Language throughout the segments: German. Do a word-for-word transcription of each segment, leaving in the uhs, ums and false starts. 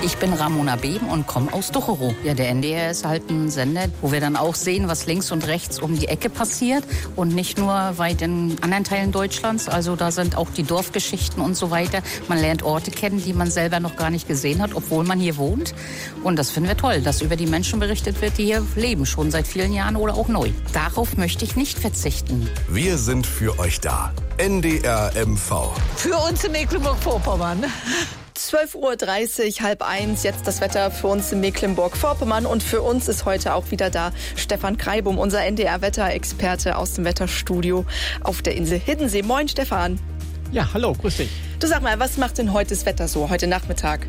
Ich bin Ramona Beben und komme aus Ducherow. Ja, der N D R ist halt ein Sender, wo wir dann auch sehen, was links und rechts um die Ecke passiert und nicht nur weit in anderen Teilen Deutschlands. Also da sind auch die Dorfgeschichten und so weiter. Man lernt Orte kennen, die man selber noch gar nicht gesehen hat, obwohl man hier wohnt. Und das finden wir toll, dass über die Menschen berichtet wird, die hier leben, schon seit vielen Jahren oder auch neu. Darauf möchte ich nicht verzichten. Wir sind für euch da. N D R M V. Für uns in Mecklenburg-Vorpommern. zwölf Uhr dreißig, halb eins, jetzt das Wetter für uns in Mecklenburg-Vorpommern. Und für uns ist heute auch wieder da Stefan Kreibum, unser N D R-Wetterexperte aus dem Wetterstudio auf der Insel Hiddensee. Moin, Stefan. Ja, hallo, grüß dich. Du, sag mal, was macht denn heute das Wetter so, heute Nachmittag?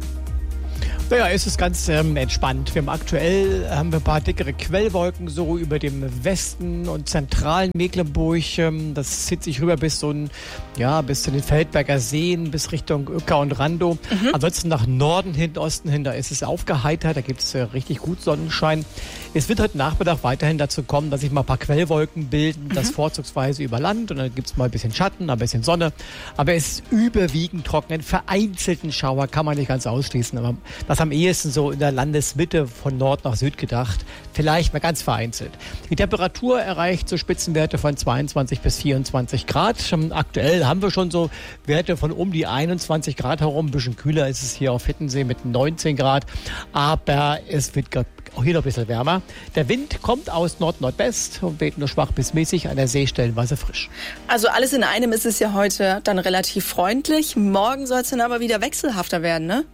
Naja, es ist ganz ähm, entspannt. Wir haben aktuell haben wir ein paar dickere Quellwolken so über dem Westen und zentralen Mecklenburg. Ähm, das zieht sich rüber bis so ein, ja, bis zu den Feldberger Seen, bis Richtung Uecker und Randow. Mhm. Ansonsten nach Norden hin, Osten hin, da ist es aufgeheitert, da gibt es äh, richtig gut Sonnenschein. Es wird heute Nachmittag weiterhin dazu kommen, dass sich mal ein paar Quellwolken bilden, mhm. das vorzugsweise über Land, und dann gibt es mal ein bisschen Schatten, ein bisschen Sonne. Aber es ist überwiegend trocken. Einen vereinzelten Schauer kann man nicht ganz ausschließen, aber das am ehesten so in der Landesmitte von Nord nach Süd gedacht. Vielleicht mal ganz vereinzelt. Die Temperatur erreicht so Spitzenwerte von zweiundzwanzig bis vierundzwanzig Grad. Aktuell haben wir schon so Werte von um die einundzwanzig Grad herum. Ein bisschen kühler ist es hier auf Hiddensee mit neunzehn Grad. Aber es wird auch hier noch ein bisschen wärmer. Der Wind kommt aus Nord-Nordwest und weht nur schwach bis mäßig, an der See stellenweise frisch. Also alles in einem ist es ja heute dann relativ freundlich. Morgen soll es dann aber wieder wechselhafter werden, ne?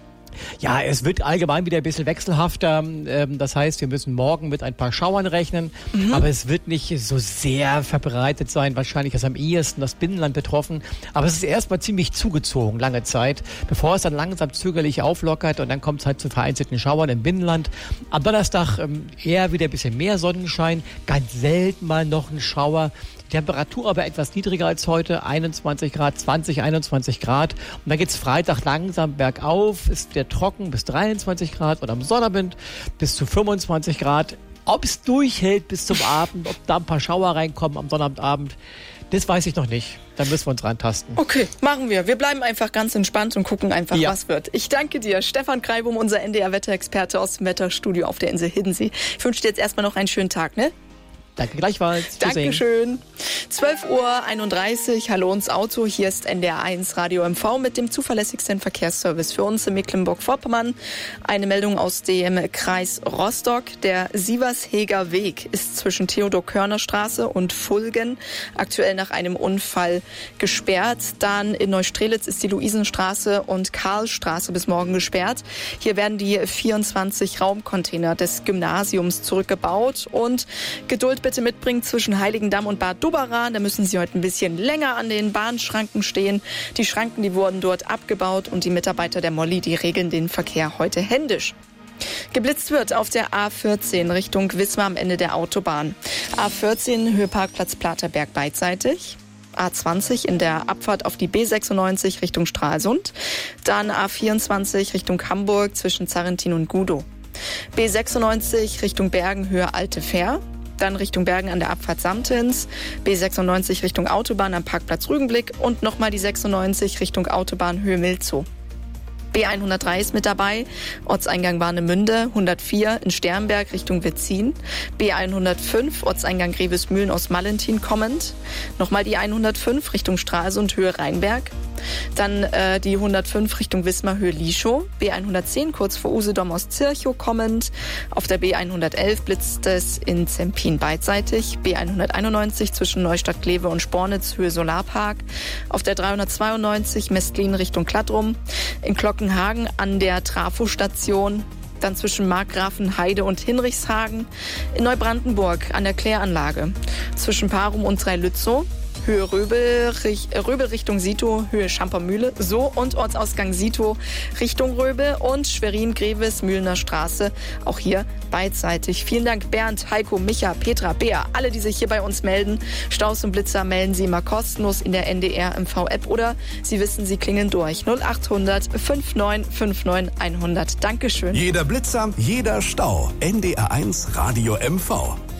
Ja, es wird allgemein wieder ein bisschen wechselhafter. Das heißt, wir müssen morgen mit ein paar Schauern rechnen. Mhm. Aber es wird nicht so sehr verbreitet sein. Wahrscheinlich ist am ehesten das Binnenland betroffen. Aber es ist erstmal ziemlich zugezogen, lange Zeit, bevor es dann langsam zögerlich auflockert. Und dann kommt es halt zu vereinzelten Schauern im Binnenland. Am Donnerstag eher wieder ein bisschen mehr Sonnenschein. Ganz selten mal noch ein Schauer. Temperatur aber etwas niedriger als heute, einundzwanzig Grad, zwanzig, einundzwanzig Grad. Und dann geht es Freitag langsam bergauf, ist wieder trocken bis dreiundzwanzig Grad und am Sonnabend bis zu fünfundzwanzig Grad. Ob es durchhält bis zum Abend, ob da ein paar Schauer reinkommen am Sonnabendabend, das weiß ich noch nicht. Da müssen wir uns rantasten. Okay, machen wir. Wir bleiben einfach ganz entspannt und gucken einfach, ja. was wird. Ich danke dir, Stefan Kreibum, unser N D R-Wetterexperte aus dem Wetterstudio auf der Insel Hiddensee. Ich wünsche dir jetzt erstmal noch einen schönen Tag, ne? Danke gleichfalls. Dankeschön. zwölf Uhr einunddreißig, hallo ins Auto. Hier ist N D R eins Radio M V mit dem zuverlässigsten Verkehrsservice für uns in Mecklenburg-Vorpommern. Eine Meldung aus dem Kreis Rostock. Der Sieversheger Weg ist zwischen Theodor-Körner-Straße und Fulgen aktuell nach einem Unfall gesperrt. Dann in Neustrelitz ist die Luisenstraße und Karlstraße bis morgen gesperrt. Hier werden die vierundzwanzig Raumcontainer des Gymnasiums zurückgebaut. Und Geduld bitte mitbringen zwischen Heiligendamm und Bad Doberan. Da müssen Sie heute ein bisschen länger an den Bahnschranken stehen. Die Schranken, die wurden dort abgebaut und die Mitarbeiter der Molly, die regeln den Verkehr heute händisch. Geblitzt wird auf der A vierzehn Richtung Wismar am Ende der Autobahn. A vierzehn Höheparkplatz Platerberg beidseitig. A zwanzig in der Abfahrt auf die B sechsundneunzig Richtung Stralsund. Dann A vierundzwanzig Richtung Hamburg zwischen Zarrentin und Gudow. B sechsundneunzig Richtung Bergen Höhe Alte Fähr. Dann Richtung Bergen an der Abfahrt Samtens, B sechsundneunzig Richtung Autobahn am Parkplatz Rügenblick und nochmal die sechsundneunzig Richtung Autobahn Höhe Milzow. B hundertdrei ist mit dabei, Ortseingang Warnemünde, hundertvier in Sternberg Richtung Wetzin, B hundertfünf, Ortseingang Grevesmühlen aus Mallentin kommend, nochmal die hundertfünf Richtung Stralsund Höhe Rheinberg, dann äh, die hundertfünf Richtung Wismar Höhe Lieschow, B hundertzehn kurz vor Usedom aus Zirchow kommend, auf der B hundertelf blitzt es in Zempin beidseitig, B hunderteinundneunzig zwischen Neustadt-Glewe und Spornitz Höhe Solarpark, auf der dreihundertzweiundneunzig Mestlin Richtung Klattrum, in Glockenhagen an der Trafostation, dann zwischen Markgrafenheide und Hinrichshagen, in Neubrandenburg an der Kläranlage, zwischen Parum und Dreilützow, Höhe Röbel, Röbel Richtung Sito, Höhe Schampermühle, so und Ortsausgang Sito Richtung Röbel und Schwerin-Greves, Mühlener Straße, auch hier beidseitig. Vielen Dank Bernd, Heiko, Micha, Petra, Bea, alle, die sich hier bei uns melden. Staus und Blitzer melden Sie immer kostenlos in der N D R M V-App oder Sie wissen, Sie klingeln durch. null achthundert neunundfünfzig neunundfünfzig hundert. Dankeschön. Jeder Blitzer, jeder Stau. N D R eins Radio M V.